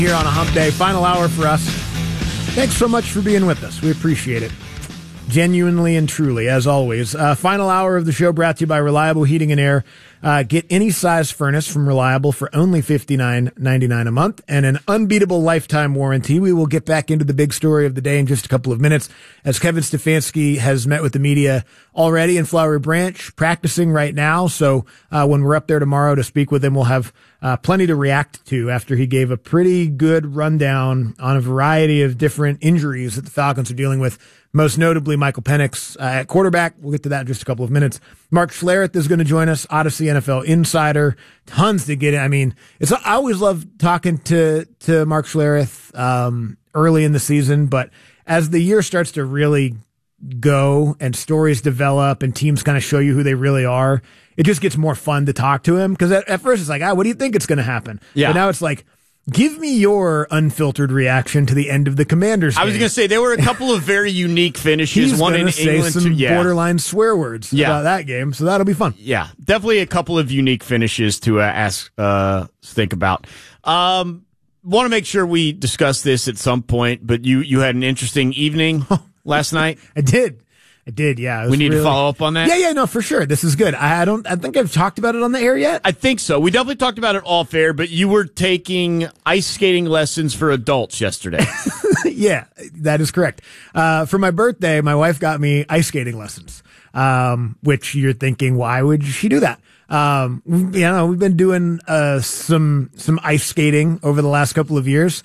Here on a hump day, final hour for us. Thanks so much for being with us. We appreciate it. Genuinely and truly, as always. Final hour of the show brought to you by Reliable Heating and Air. Get any size furnace from Reliable for only $59.99 a month and an unbeatable lifetime warranty. We will get back into the big story of the day in just a couple of minutes, as Kevin Stefanski has met with the media already in Flowery Branch, practicing right now. So when we're up there tomorrow to speak with him, we'll have plenty to react to after he gave a pretty good rundown on a variety of different injuries that the Falcons are dealing with. Most notably, Michael Penix at quarterback. We'll get to that in just a couple of minutes. Mark Schlereth is going to join us, Odyssey NFL insider. Tons to get in. I mean, I always love talking to Mark Schlereth early in the season, but as the year starts to really go and stories develop and teams kind of show you who they really are, it just gets more fun to talk to him. Because at first it's like, what do you think it's going to happen? Yeah. But now it's like, give me your unfiltered reaction to the end of the Commanders game. I was going to say, there were a couple of very unique finishes. He's one in say England. Some borderline swear words about that game, so that'll be fun. Yeah, definitely a couple of unique finishes to think about. Want to make sure we discuss this at some point, but you had an interesting evening last night. I did, yeah. We need to follow up on that? Yeah, no, for sure. This is good. I think I've talked about it on the air yet. I think so. We definitely talked about it off air, but you were taking ice skating lessons for adults yesterday. Yeah, that is correct. For my birthday, my wife got me ice skating lessons, which you're thinking, why would she do that? We've been doing some ice skating over the last couple of years.